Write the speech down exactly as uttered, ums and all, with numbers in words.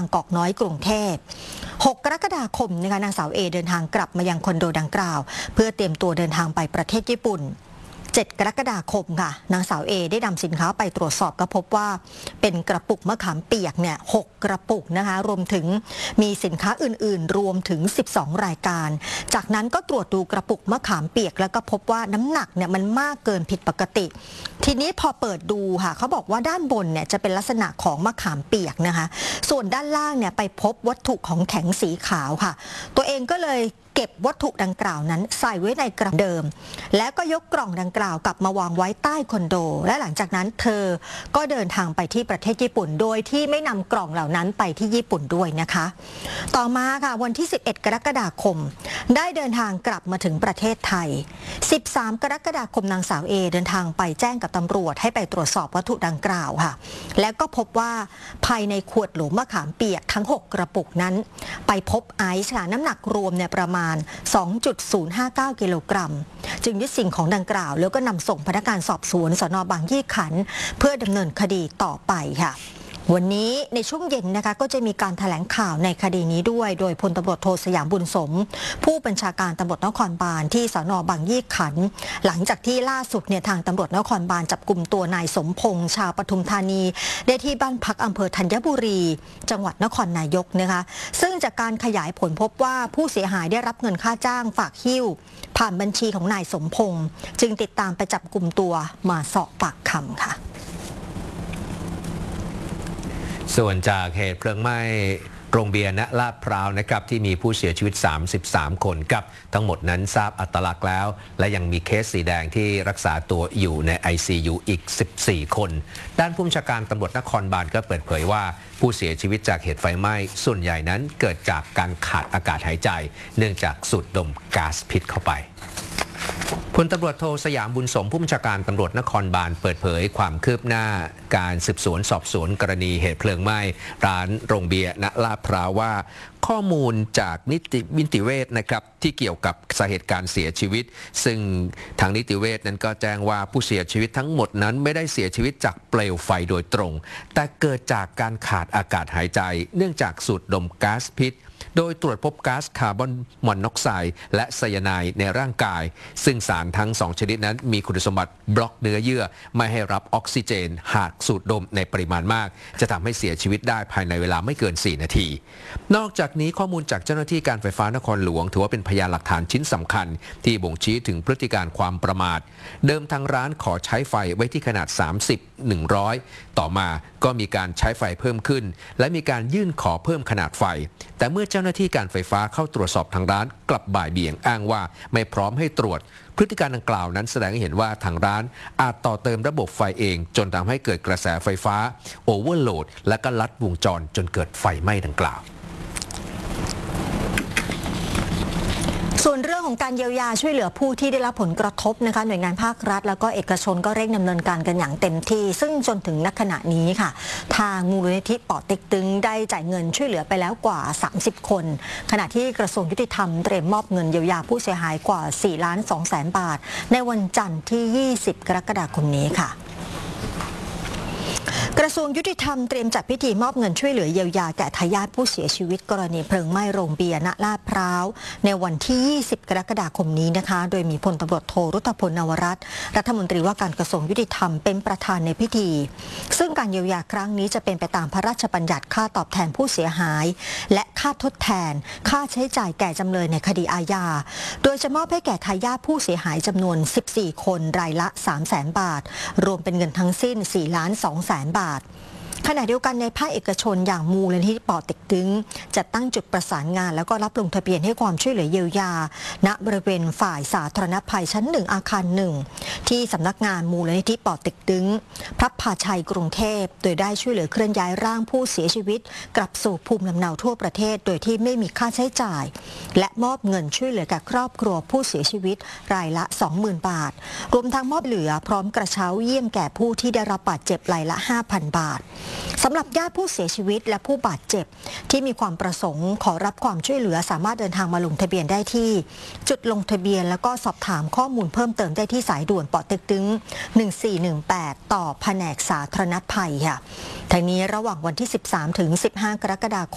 างกอกน้อยกรุงเทพหกกรกฎาคมนะคะนางสาวเอเดินทางกลับมายังคอนโดดังกล่าวเพื่อเตรียมตัวเดินทางไปประเทศญี่ปุ่นเจ็ดกรกฎาคมค่ะนางสาวเอได้นำสินค้าไปตรวจสอบก็พบว่าเป็นกระปุกมะขามเปียกเนี่ยหกกระปุกนะคะรวมถึงมีสินค้าอื่นๆรวมถึงสิบสองรายการจากนั้นก็ตรวจดูกระปุกมะขามเปียกแล้วก็พบว่าน้ำหนักเนี่ยมันมากเกินผิดปกติทีนี้พอเปิดดูค่ะเขาบอกว่าด้านบนเนี่ยจะเป็นลักษณะของมะขามเปียกนะคะส่วนด้านล่างเนี่ยไปพบวัตถุของแข็งสีขาวค่ะตัวเองก็เลยเก็บวัตถุดังกล่าวนั้นใส่ไว้ในกระเดิมแล้วก็ยกกล่องดังกล่าวกลับมาวางไว้ใต้คอนโดและหลังจากนั้นเธอก็เดินทางไปที่ประเทศญี่ปุ่นโดยที่ไม่นำกล่องเหล่านั้นไปที่ญี่ปุ่นด้วยนะคะต่อมาค่ะวันที่สิบเอ็ดกรกฎาคมได้เดินทางกลับมาถึงประเทศไทยสิบสามกรกฎาคมนางสาวเอเดินทางไปแจ้งกับตำรวจให้ไปตรวจสอบวัตถุดังกล่าวค่ะแล้วก็พบว่าภายในขวดโหลมะขามเปียกทั้งหกกระปุกนั้นไปพบไอซ์ค่ะน้ำหนักรวมเนี่ยประมาณสองจุดศูนย์ห้าเก้า กิโลกรัมจึงยึดสิ่งของดังกล่าวแล้วก็นำส่งพนักงานสอบสวนสน.บางยี่ขันธ์เพื่อดำเนินคดีต่อไปค่ะวันนี้ในช่วงเย็นนะคะก็จะมีการแถลงข่าวในคดีนี้ด้วยโดยพลตำรวจโทสยามบุญสมผู้บัญชาการตำรวจนครบาลที่สน.บางยี่ขันธ์หลังจากที่ล่าสุดเนี่ยทางตำรวจนครบาลจับกลุ่มตัวนายสมพงษ์ชาวปทุมธานีได้ที่บ้านพักอำเภอธัญบุรีจังหวัดนครนายกนะคะซึ่งจากการขยายผลพบว่าผู้เสียหายได้รับเงินค่าจ้างฝากหิ้วผ่านบัญชีของนายสมพงษ์จึงติดตามไปจับกลุ่มตัวมาสอบปากคำค่ะส่วนจากเหตุเพลิงไหม้โรงเบียร์ณลาดพร้าวนะครับที่มีผู้เสียชีวิตสามสิบสามคนครับทั้งหมดนั้นทราบอัตลักษณ์แล้วและยังมีเคสสีแดงที่รักษาตัวอยู่ใน ไอ ซี ยู อีกสิบสี่คนด้านผู้บัญชาการตำรวจนครบาลก็เปิดเผยว่าผู้เสียชีวิตจากเหตุไฟไหม้ส่วนใหญ่นั้นเกิดจากการขาดอากาศหายใจเนื่องจากสูดดมก๊าซพิษเข้าไปพลตำรวจโทสยามบุญสมผู้บัญชาการตำรวจนครบาลเปิดเผยความคืบหน้าการสืบสวนสอบสวนกรณีเหตุเพลิงไหม้ร้านโรงเบียร์ณลาดพร้าวว่าข้อมูลจากนิตินิติเวชนะครับที่เกี่ยวกับสาเหตุการเสียชีวิตซึ่งทางนิติเวชนั้นก็แจ้งว่าผู้เสียชีวิตทั้งหมดนั้นไม่ได้เสียชีวิตจากเปลวไฟโดยตรงแต่เกิดจากการขาดอากาศหายใจเนื่องจากสูดดมก๊าซพิษโดยตรวจพบก๊าซคาร์บอนมอนอกไซด์และไซยาไนด์ในร่างกายซึ่งสารทั้งสองชนิดนั้นมีคุณสมบัติบล็อกเนื้อเยื่อไม่ให้รับออกซิเจนหากสูดดมในปริมาณมากจะทำให้เสียชีวิตได้ภายในเวลาไม่เกินสี่นาทีนอกจากนี้ข้อมูลจากเจ้าหน้าที่การไฟฟ้านครหลวงถือว่าเป็นพยานหลักฐานชิ้นสำคัญที่บ่งชี้ถึงพฤติการความประมาทเดิมทางร้านขอใช้ไฟไว้ที่ขนาดสามสิบ หนึ่งร้อยต่อมาก็มีการใช้ไฟเพิ่มขึ้นและมีการยื่นขอเพิ่มขนาดไฟแต่เมื่อเจ้าหน้าที่การไฟฟ้าเข้าตรวจสอบทางร้านกลับบ่ายเบี่ยงอ้างว่าไม่พร้อมให้ตรวจพฤติการดังกล่าวนั้นแสดงให้เห็นว่าทางร้านอาจต่อเติมระบบไฟเองจนทำให้เกิดกระแสไฟฟ้าโอเวอร์โหลดและก็ลัดวงจรจนเกิดไฟไหม้ดังกล่าวส่วนเรื่องของการเยียวยาช่วยเหลือผู้ที่ได้รับผลกระทบนะคะหน่วยงานภาครัฐแล้วก็เอกชนก็เร่งดำเนินการกันอย่างเต็มที่ซึ่งจนถึงณขณะนี้ค่ะทางมูลนิธิป่อเต็กตึงได้จ่ายเงินช่วยเหลือไปแล้วกว่าสามสิบคนขณะที่กระทรวงยุติธรรมเตรียมมอบเงินเยียวยาผู้เสียหายกว่าสี่ล้านสองแสนบาทในวันจันทร์ที่ยี่สิบกรกฎาคมนี้ค่ะกระทรวงยุติธรรมเตรียมจัดพิธีมอบเงินช่วยเหลือเยียวยาแก่ทายาทผู้เสียชีวิตกรณีเพลิงไหม้โรงเบียร์ณลาดพร้าวในวันที่ยี่สิบกรกฎาคมนี้นะคะโดยมีพลตำรวจโทรุตพลนวรัตน์รัฐมนตรีว่าการกระทรวงยุติธรรมเป็นประธานในพิธีซึ่งการเยียวยาครั้งนี้จะเป็นไปตามพระราชบัญญัติค่าตอบแทนผู้เสียหายและค่าทดแทนค่าใช้จ่ายแก่จำเลยในคดีอาญาโดยจะมอบให้แก่ทายาทผู้เสียหายจำนวนสิบสี่คนรายละ สามแสนบาทรวมเป็นเงินทั้งสิ้น สี่ล้านสองแสนบาทขณะเดียวกันในภาคเอกชนอย่างมูลนิธิป่อเต็กตึงจัดตั้งจุดประสานงานแล้วก็รับลงทะเบียนให้ความช่วยเหลือเยียวยาณบริเวณฝ่ายสาธารณภัยชั้นหนึ่งอาคารหนึ่งที่สำนักงานมูลนิธิป่อเต็กตึงพระพาชัยกรุงเทพโดยได้ช่วยเหลือเคลื่อนย้ายร่างผู้เสียชีวิตกลับสู่ภูมิลำเนาทั่วประเทศโดยที่ไม่มีค่าใช้จ่ายและมอบเงินช่วยเหลือแก่ครอบครัวผู้เสียชีวิตรายละ สองหมื่น บาทรวมทั้งมอบเหลือพร้อมกระเช้าเยี่ยมแก่ผู้ที่ได้รับบาดเจ็บรายละ ห้าพัน บาทสำหรับญาติผู้เสียชีวิตและผู้บาดเจ็บที่มีความประสงค์ขอรับความช่วยเหลือสามารถเดินทางมาลงทะเบียนได้ที่จุดลงทะเบียนแล้วก็สอบถามข้อมูลเพิ่มเติมได้ที่สายด่วนป่อเต็กตึงหนึ่งสี่หนึ่งแปดต่อแผนกสาธารณภัยค่ะทั้งนี้ระหว่างวันที่สิบสามถึงสิบห้ากรกฎาคม